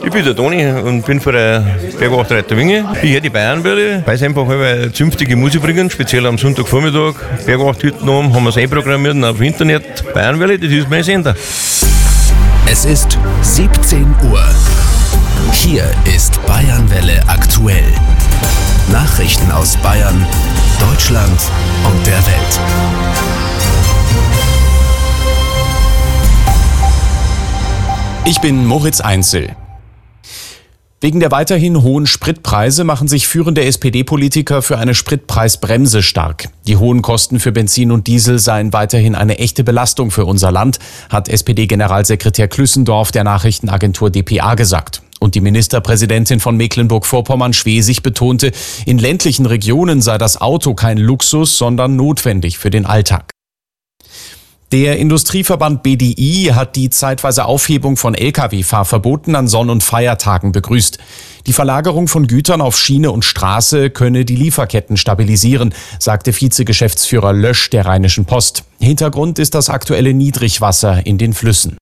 Ich bin der Toni und bin von der Bergwachtreiter Winge. Ich höre die Bayernwelle, weil sie einfach eine zünftige Musik bringen, speziell am Sonntagvormittag. Bergwachthütten haben wir es einprogrammiert auf Internet. Bayernwelle, das ist mein Sender. Es ist 17 Uhr. Hier ist Bayernwelle aktuell. Nachrichten aus Bayern, Deutschland und der Welt. Ich bin Moritz Einzel. Wegen der weiterhin hohen Spritpreise machen sich führende SPD-Politiker für eine Spritpreisbremse stark. Die hohen Kosten für Benzin und Diesel seien weiterhin eine echte Belastung für unser Land, hat SPD-Generalsekretär Klüssendorf der Nachrichtenagentur dpa gesagt. Und die Ministerpräsidentin von Mecklenburg-Vorpommern, Schwesig, betonte, in ländlichen Regionen sei das Auto kein Luxus, sondern notwendig für den Alltag. Der Industrieverband BDI hat die zeitweise Aufhebung von Lkw-Fahrverboten an Sonn- und Feiertagen begrüßt. Die Verlagerung von Gütern auf Schiene und Straße könne die Lieferketten stabilisieren, sagte Vizegeschäftsführer Lösch der Rheinischen Post. Hintergrund ist das aktuelle Niedrigwasser in den Flüssen.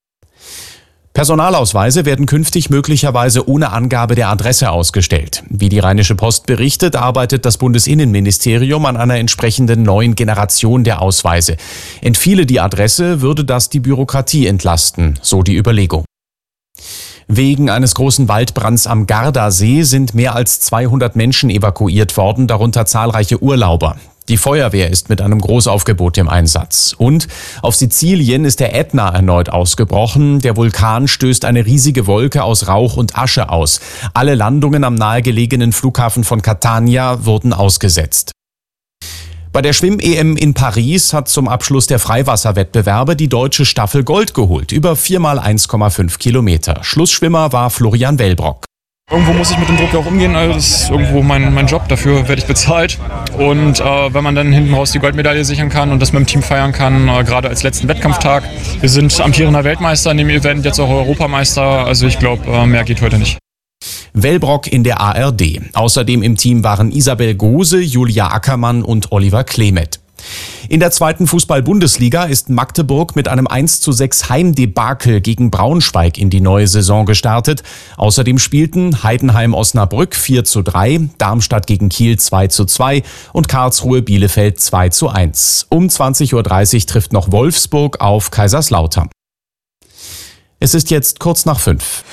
Personalausweise werden künftig möglicherweise ohne Angabe der Adresse ausgestellt. Wie die Rheinische Post berichtet, arbeitet das Bundesinnenministerium an einer entsprechenden neuen Generation der Ausweise. Entfiele die Adresse, würde das die Bürokratie entlasten, so die Überlegung. Wegen eines großen Waldbrands am Gardasee sind mehr als 200 Menschen evakuiert worden, darunter zahlreiche Urlauber. Die Feuerwehr ist mit einem Großaufgebot im Einsatz. Und auf Sizilien ist der Ätna erneut ausgebrochen. Der Vulkan stößt eine riesige Wolke aus Rauch und Asche aus. Alle Landungen am nahegelegenen Flughafen von Catania wurden ausgesetzt. Bei der Schwimm-EM in Paris hat zum Abschluss der Freiwasserwettbewerbe die deutsche Staffel Gold geholt. Über 4x1,5 Kilometer. Schlussschwimmer war Florian Wellbrock. Irgendwo muss ich mit dem Druck auch umgehen, also das ist irgendwo mein Job, dafür werde ich bezahlt. Und wenn man dann hinten raus die Goldmedaille sichern kann und das mit dem Team feiern kann, gerade als letzten Wettkampftag. Wir sind amtierender Weltmeister in dem Event, jetzt auch Europameister, also ich glaube, mehr geht heute nicht. Wellbrock in der ARD. Außerdem im Team waren Isabel Gose, Julia Ackermann und Oliver Klemet. In der zweiten Fußball-Bundesliga ist Magdeburg mit einem 1:6 Heimdebakel gegen Braunschweig in die neue Saison gestartet. Außerdem spielten Heidenheim-Osnabrück 4:3, Darmstadt gegen Kiel 2:2 und Karlsruhe-Bielefeld 2:1. Um 20:30 Uhr trifft noch Wolfsburg auf Kaiserslautern. Es ist jetzt kurz nach 5.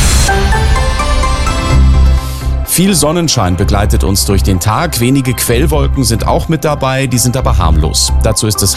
Viel Sonnenschein begleitet uns durch den Tag. Wenige Quellwolken sind auch mit dabei, die sind aber harmlos. Dazu ist es